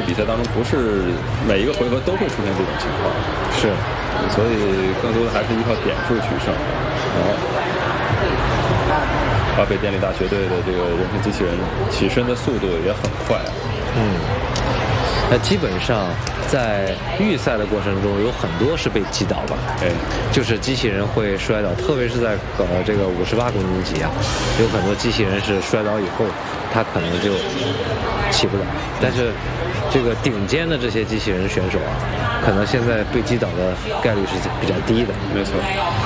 比赛当中不是每一个回合都会出现这种情况， 是， 所以更多的还是依靠点数取胜。华北电力大学队的这个人形机器人起身的速度也很快。 基本上在预赛的过程中有很多是被击倒的，就是机器人会摔倒，特别是在这个58公斤级啊，有很多机器人是摔倒以后，它可能就起不来。但是这个顶尖的这些机器人选手啊，可能现在被击倒的概率是比较低的。 没错。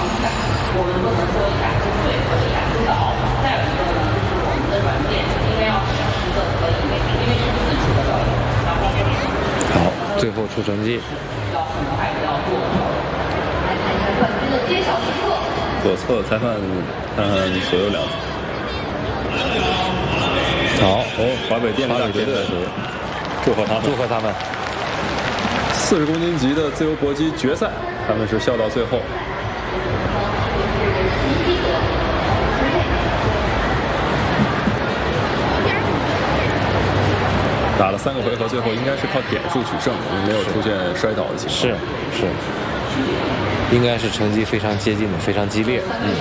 好，最后出成绩。 左侧裁判看看左右两。 好， 华北电力大学队祝贺他们。40公斤级的自由搏击决赛，他们是笑到最后。打了3个回合，最后应该是靠点数取胜，没有出现摔倒的情况。 是，应该是成绩非常接近的，非常激烈。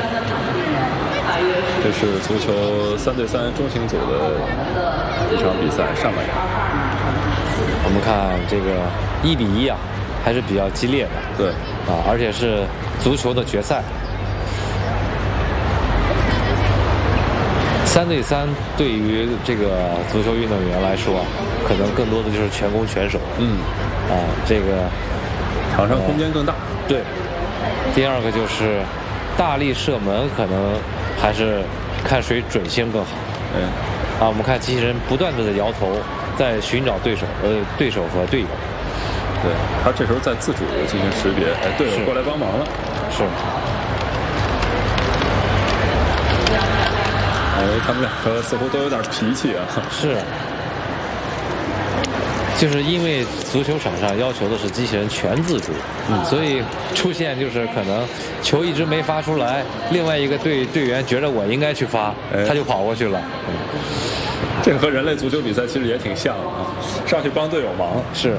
这是足球3对3中型组的一场比赛上半场。 我们看这个1比1啊，还是比较激烈的。 对而且是足球的决赛。3对3对于这个足球运动员来说，可能更多的就是全攻全守。这个场上空间更大。 对。第二个就是大力射门，可能还是看谁准星更好。我们看机器人不断的在摇头，在寻找对手和队友。 对，他这时候在自主进行识别，队友过来帮忙了。 是。 他们两个似乎都有点脾气啊。 是。就是因为足球场上要求的是机器人全自主，所以出现就是可能球一直没发出来，另外一个队员觉得我应该去发，他就跑过去了。 这和人类足球比赛其实也挺像的啊，上去帮队友忙。 是。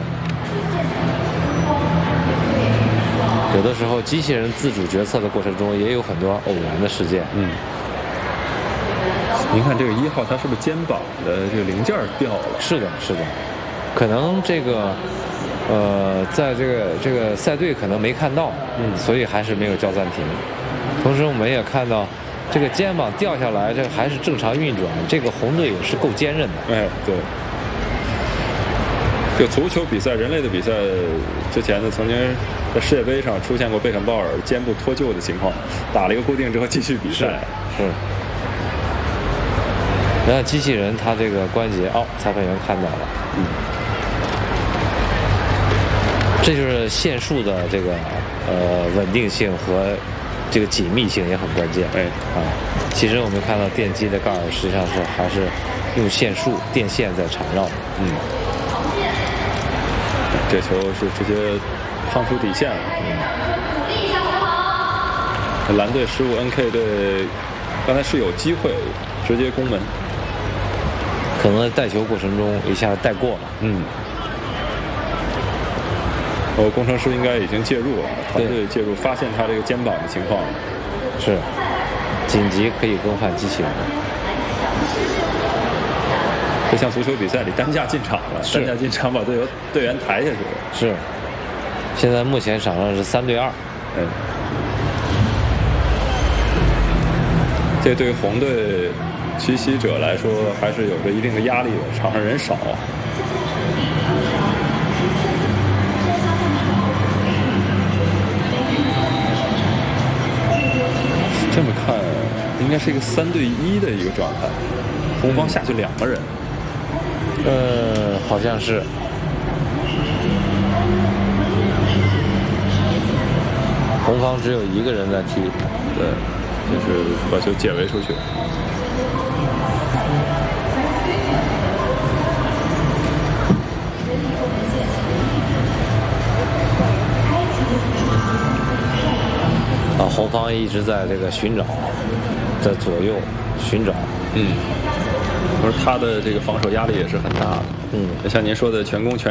有的时候机器人自主决策的过程中也有很多偶然的事件。 您看这个1号，他是不是肩膀的这个零件掉了？ 是的。可能这个在这个赛队可能没看到，所以还是没有叫暂停。同时我们也看到这个肩膀掉下来，这还是正常运转，这个红队也是够坚韧的。 对。这个足球比赛，人类的比赛之前呢，曾经在世界杯上出现过贝肯鲍尔肩部脱臼的情况，打了一个固定之后继续比赛。 是。然后机器人它这个关节，裁判员看到了。这就是线束的这个稳定性和这个紧密性也很关键。其实我们看到电机的盖儿实际上是还是用线束电线在缠绕。 这球是直接趟出底线了。蓝队失误 ，NK 队刚才是有机会直接攻门， 可能在带球过程中一下带过了。 工程师应该已经介入了，团队介入，发现他这个肩膀的情况， 是紧急可以更换机器人。 就像足球比赛里担架进场了，担架进场把队员抬下去了。 是。现在目前场上是3对2。 这对于红队奇袭者来说还是有着一定的压力的，场上人少。这么看，应该是一个3对1的一个状态，红方下去2个人。 好像是。红方只有1个人在踢。 对，就是把球解围出去。 红方一直在这个寻找，在左右寻找。 他的这个防守压力也是很大的。像您说的全攻全